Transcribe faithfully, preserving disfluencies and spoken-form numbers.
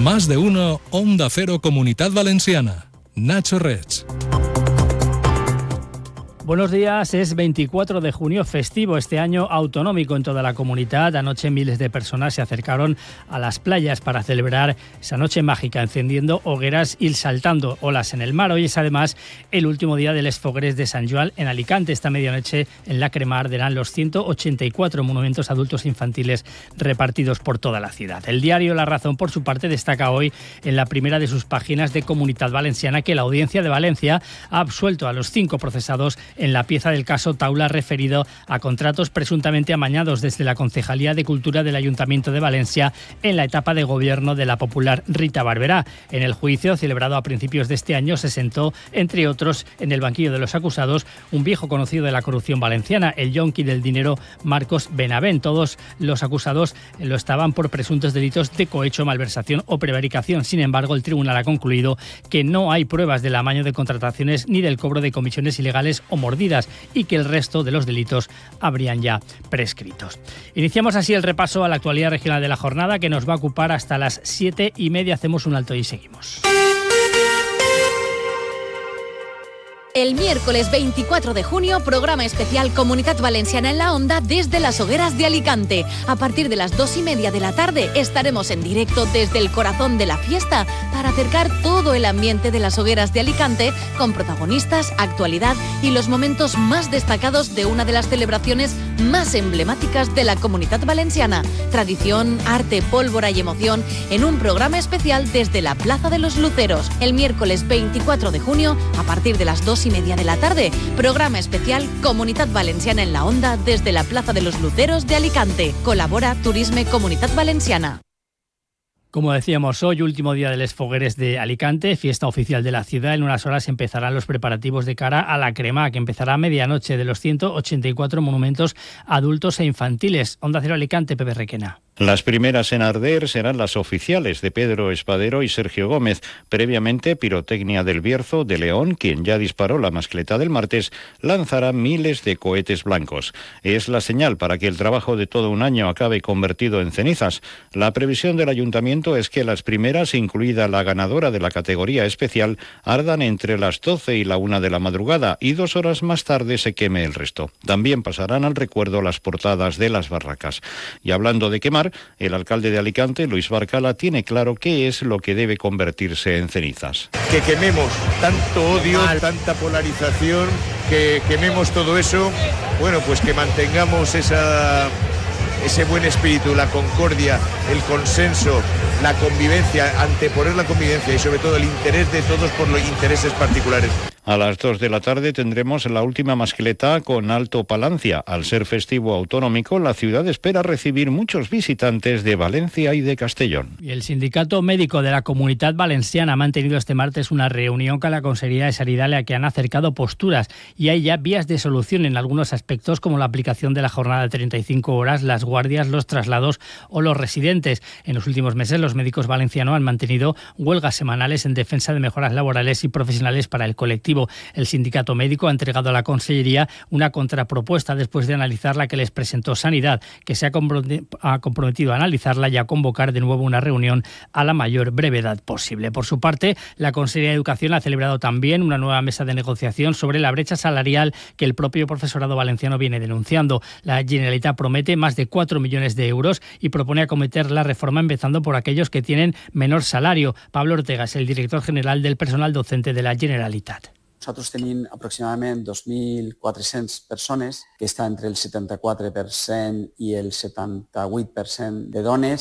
Más de uno, Onda Cero Comunidad Valenciana. Nacho Reig. Buenos días, es veinticuatro de junio, festivo este año autonómico en toda la comunidad. Anoche miles de personas se acercaron a las playas para celebrar esa noche mágica, encendiendo hogueras y saltando olas en el mar. Hoy es además el último día de Les Fogueres de Sant Joan en Alicante. Esta medianoche en la Crema arderán los ciento ochenta y cuatro monumentos adultos e infantiles repartidos por toda la ciudad. El diario La Razón, por su parte, destaca hoy en la primera de sus páginas de Comunitat Valenciana que la Audiencia de Valencia ha absuelto a los cinco procesados en la pieza del caso Taula referido a contratos presuntamente amañados desde la Concejalía de Cultura del Ayuntamiento de Valencia en la etapa de gobierno de la popular Rita Barberá. En el juicio, celebrado a principios de este año, se sentó, entre otros, en el banquillo de los acusados, un viejo conocido de la corrupción valenciana, el yonqui del dinero Marcos Benavent. Todos los acusados lo estaban por presuntos delitos de cohecho, malversación o prevaricación. Sin embargo, el tribunal ha concluido que no hay pruebas del amaño de contrataciones ni del cobro de comisiones ilegales o mordidas y que el resto de los delitos habrían ya prescritos. Iniciamos así el repaso a la actualidad regional de la jornada, que nos va a ocupar hasta las siete y media. Hacemos un alto y seguimos. El miércoles veinticuatro de junio, programa especial Comunidad Valenciana en la Onda desde las Hogueras de Alicante. A partir de las dos y media de la tarde estaremos en directo desde el corazón de la fiesta para acercar todo el ambiente de las Hogueras de Alicante con protagonistas, actualidad y los momentos más destacados de una de las celebraciones más emblemáticas de la Comunidad Valenciana. Tradición, arte, pólvora y emoción en un programa especial desde la Plaza de los Luceros. El miércoles veinticuatro de junio, a partir de las dos y media de la tarde, programa especial Comunidad Valenciana en la Onda desde la Plaza de los Luceros de Alicante. Colabora Turisme Comunidad Valenciana. Como decíamos, hoy último día de Les Fogueres de Alicante, fiesta oficial de la ciudad. En unas horas empezarán los preparativos de cara a la Crema, que empezará a medianoche, de los ciento ochenta y cuatro monumentos adultos e infantiles. Onda Cero Alicante, Pepe Requena. Las primeras en arder serán las oficiales de Pedro Espadero y Sergio Gómez. Previamente, Pirotecnia del Bierzo de León, quien ya disparó la mascleta del martes, lanzará miles de cohetes blancos. Es la señal para que el trabajo de todo un año acabe convertido en cenizas. La previsión del ayuntamiento es que las primeras, incluida la ganadora de la categoría especial, ardan entre las doce y la una de la madrugada y dos horas más tarde se queme el resto. También pasarán al recuerdo las portadas de las barracas. Y hablando de quemar, el alcalde de Alicante, Luis Barcala, tiene claro qué es lo que debe convertirse en cenizas. Que quememos tanto odio, tanta polarización, que quememos todo eso, bueno, pues que mantengamos esa, ese buen espíritu, la concordia, el consenso, la convivencia, anteponer la convivencia y sobre todo el interés de todos por los intereses particulares. A las dos de la tarde tendremos la última mascleta con Alto Palancia. Al ser festivo autonómico, la ciudad espera recibir muchos visitantes de Valencia y de Castellón. Y el Sindicato Médico de la Comunidad Valenciana ha mantenido este martes una reunión con la Consejería de Sanidad a la que han acercado posturas y hay ya vías de solución en algunos aspectos, como la aplicación de la jornada de treinta y cinco horas, las guardias, los traslados o los residentes. En los últimos meses, los médicos valencianos han mantenido huelgas semanales en defensa de mejoras laborales y profesionales para el colectivo. El sindicato médico ha entregado a la Consellería una contrapropuesta después de analizar la que les presentó Sanidad, que se ha comprometido a analizarla y a convocar de nuevo una reunión a la mayor brevedad posible. Por su parte, la Consellería de Educación ha celebrado también una nueva mesa de negociación sobre la brecha salarial que el propio profesorado valenciano viene denunciando. La Generalitat promete más de cuatro millones de euros y propone acometer la reforma empezando por aquellos que tienen menor salario. Pablo Ortega es el director general del personal docente de la Generalitat. Nosaltres tenim aproximadament dos mil quatre-cents persones, que està entre el setanta-quatre per cent i el setanta-vuit per cent de dones.